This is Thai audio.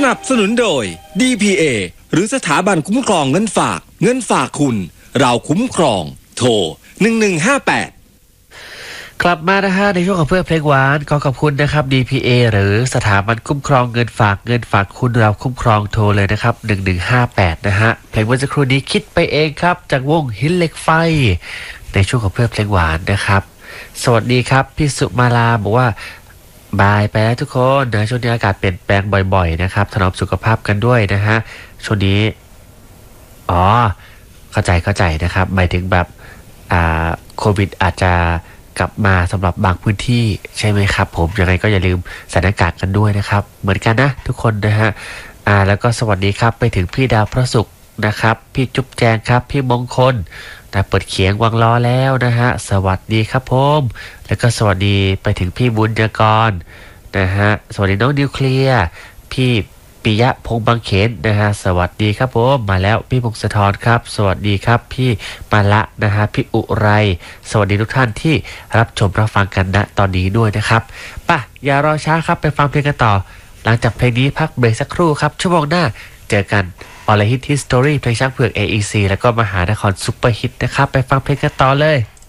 นับสนุนโดย DPA หรือสถาบันคุ้มครองเงินฝากคุณเราคุ้มครองโทร1158 กลับมานะฮะในช่วงของเพื่อเพลงหวานขอบคุณนะครับ DPA หรือสถาบันคุ้มครองเงินฝากคุณเราคุ้มครองโทรเลยนะครับ1158นะฮะเพลงเมื่อสักครู่นี้คิดไปเองครับจากวงหินเหล็กไฟในช่วงของเพื่อเพลงหวานนะครับสวัสดีครับพี่สุมาลาบอกว่าบายไปแล้วทุกคนนะช่วงนี้อากาศเปลี่ยนแปลงบ่อยๆนะครับถนอมสุขภาพกันด้วยนะฮะช่วงนี้เข้าใจนะครับหมายถึงแบบโควิดอาจจะกลับมาสำหรับบางพื้นที่ใช่ไหมครับผมยังไงก็อย่าลืมใส่หน้ากากกันด้วยนะครับเหมือนกันนะทุกคนนะฮะแล้วก็สวัสดีครับไปถึงพี่ดาวพระศุกร์นะครับพี่จุ๊บแจงครับพี่มงคลเปิดเขียงวางล้อแล้วนะฮะสวัสดีครับผมแล้วก็สวัสดีไปถึงพี่บุญยกรนะฮะสวัสดีน้องนิวเคลียร์พี่ปิยะพงษ์บางเขนนะฮะสวัสดีครับผมมาแล้วพี่พงศธรครับสวัสดีครับพี่มาละนะฮะพี่อุไรสวัสดีทุกท่านที่รับชมรับฟังกันณตอนนี้ด้วยนะครับป่ะอย่ารอช้าครับไปฟังเพลงกันต่อหลังจากเพลงนี้พักเบรกสักครู่ครับชั่วโมงหน้าเจอกันออลฮิตฮิสตอรี่เพลงช้างเผือก AEC แล้วก็มหานครซุปเปอร์ฮิตนะครับไปฟังเพลงกันต่อเลย